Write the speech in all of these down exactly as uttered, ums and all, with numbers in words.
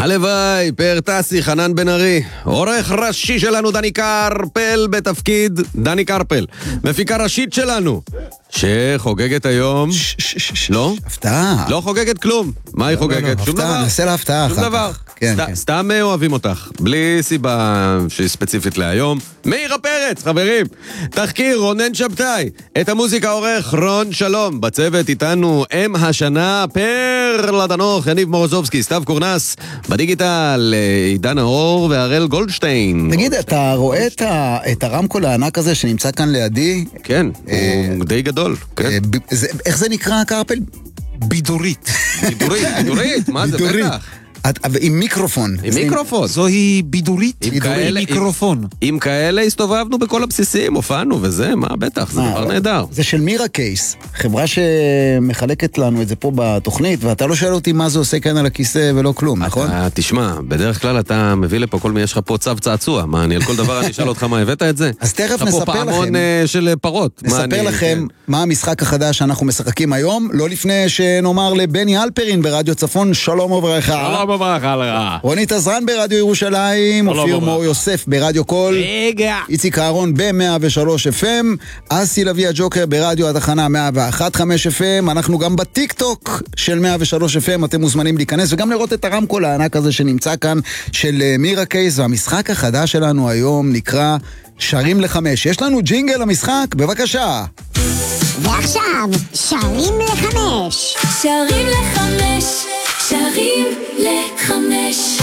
הלוואי, פאר טסי, חנן בן ארי. עורך ראשי שלנו דני קרפל בתפקיד דני קרפל. מפיקה ראשית שלנו שחוגגת היום. לא? הפתעה. לא חוגגת כלום. מה היא חוגגת? שום דבר. נעשה לה הפתעה אחר כך. סתם אוהבים אותך, בלי סיבה שהיא ספציפית להיום. מאירה פרץ, חברים. תחקיר רונן שבתאי. את המוזיקה עורך רון שלום. בצוות איתנו אם השנה פר לדנוך, יניב מורוזובסקי, סתיו קורנס. בדיגיטל עידן האור והראל גולדשטיין. תגיד, אתה רואה את הרמקול הענק הזה שנמצא כאן לידי? כן, הוא די גדול. איך זה נקרא, קרפל? בידורית. בידורית, בידורית, מה זה? בטח. עם מיקרופון. עם מיקרופון. זוהי בידורית. עם מיקרופון. עם כאלה הסתובבנו בכל הבסיסים, הופענו וזה, מה, בטח, זה דבר נהדר. זה של מירה קייס, חברה שמחלקת לנו את זה פה בתוכנית, ואתה לא שואל אותי מה זה עושה כאן על הכיסא ולא כלום, נכון? תשמע, בדרך כלל אתה מביא לפה כל מי, יש לך פה צו צעצוע, מה, אני על כל דבר אני אשאל אותך מה הבאת את זה? אז תכף נספר לכם. יש לך פה פעמון של פרות. נספר לכם מה המשחק החדש שאנחנו משחקים היום, לא לפני שנאמר לבני אלפרין ברדיו צפון, שלום וברכה. שלום וברכה לך. רונית עזרן ברדיו ירושלים, אופיר מור יוסף ברדיו קול, איציק אהרון ב-מאה ושלוש אף אם, אסי לוי הג'וקר ברדיו התחנה מאה ואחת נקודה חמש אף אם, אנחנו גם בטיק טוק של מאה ושלוש אף אם, אתם מוזמנים להיכנס וגם לראות את הרמקול הענק הזה שנמצא כאן של מירה קייס, והמשחק החדש שלנו היום נקרא שרים לחמש. יש לנו ג'ינגל למשחק, בבקשה. ועכשיו, שרים לחמש. שרים לחמש, שרים לחמש,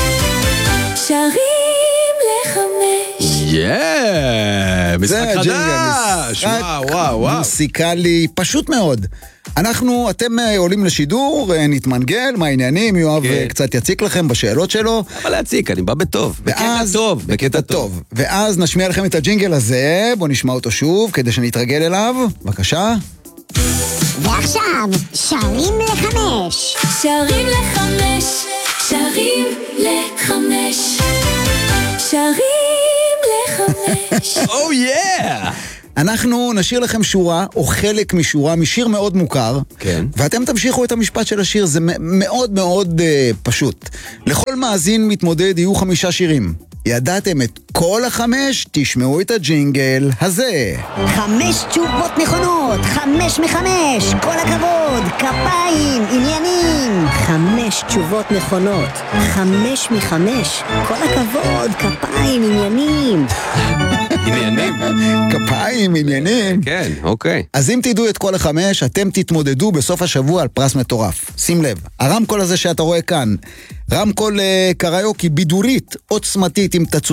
שרים לחמש. יאה, משחק חדש. וואו, וואו, וואו. מוסיקלי פשוט מאוד. אנחנו, אתם עולים לשידור, נתמנגל, מה העניינים, יואב קצת יציק לכם בשאלות שלו. אבל להציק, אני בא בטוב, בקטע טוב, בקטע טוב. ואז נשמיע לכם את הג'ינגל הזה, בואו נשמע אותו שוב, כדי שנתרגל אליו. בבקשה. ועכשיו, שרים לחמש. שרים לחמש, שרים לחמש, שרים לחמש. Oh yeah! אנחנו נשאיר לכם שורה, או חלק משורה, משיר מאוד מוכר. כן. ואתם תמשיכו את המשפט של השיר, זה מאוד מאוד uh, פשוט. לכל מאזין מתמודד יהיו חמישה שירים. ידעתם את כל החמש? תשמעו את הג'ינגל הזה. חמש תשובות נכונות, חמש מחמש, כל הכבוד, כפיים, עניינים. חמש תשובות נכונות, חמש מחמש, כל הכבוד, כפיים, עניינים. עניינים. כפיים, עניינים. כן, אוקיי. אז אם תדעו את כל החמש, אתם תתמודדו בסוף השבוע על פרס מטורף. שים לב, הרמקול הזה שאתה רואה כאן, רמקול קריוקי בידורית, עוצמתית עם תצורה.